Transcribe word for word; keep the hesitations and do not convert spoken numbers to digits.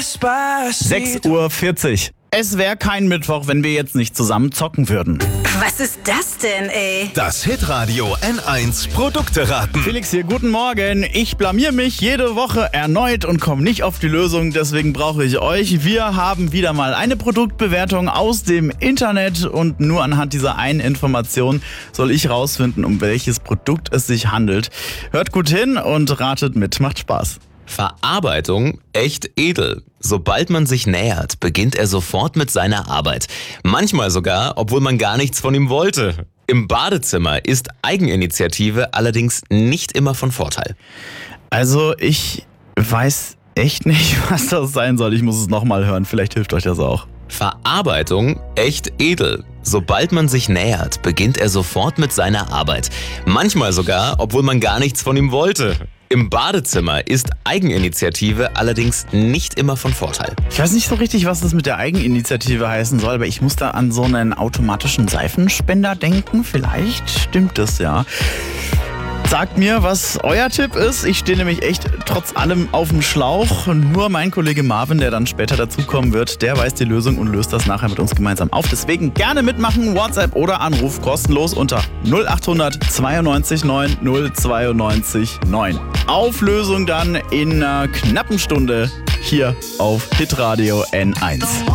sechs Uhr vierzig. Es wäre kein Mittwoch, wenn wir jetzt nicht zusammen zocken würden. Was ist das denn, ey? Das Hitradio N eins Produkte raten. Felix hier, guten Morgen. Ich blamier mich jede Woche erneut und komme nicht auf die Lösung, deswegen brauche ich euch. Wir haben wieder mal eine Produktbewertung aus dem Internet und nur anhand dieser einen Information soll ich rausfinden, um welches Produkt es sich handelt. Hört gut hin und ratet mit, macht Spaß. Verarbeitung echt edel. Sobald man sich nähert, beginnt er sofort mit seiner Arbeit. Manchmal sogar, obwohl man gar nichts von ihm wollte. Im Badezimmer ist Eigeninitiative allerdings nicht immer von Vorteil. Also ich weiß echt nicht, was das sein soll. Ich muss es nochmal hören, vielleicht hilft euch das auch. Verarbeitung echt edel. Sobald man sich nähert, beginnt er sofort mit seiner Arbeit. Manchmal sogar, obwohl man gar nichts von ihm wollte. Im Badezimmer ist Eigeninitiative allerdings nicht immer von Vorteil. Ich weiß nicht so richtig, was das mit der Eigeninitiative heißen soll, aber ich muss da an so einen automatischen Seifenspender denken. Vielleicht stimmt das ja. Sagt mir, was euer Tipp ist. Ich stehe nämlich echt trotz allem auf dem Schlauch. Nur mein Kollege Marvin, der dann später dazukommen wird, der weiß die Lösung und löst das nachher mit uns gemeinsam auf. Deswegen gerne mitmachen, WhatsApp oder Anruf kostenlos unter null acht hundert zweiundneunzig neun null zweiundneunzig neun. Auflösung dann in einer knappen Stunde hier auf Hitradio N eins.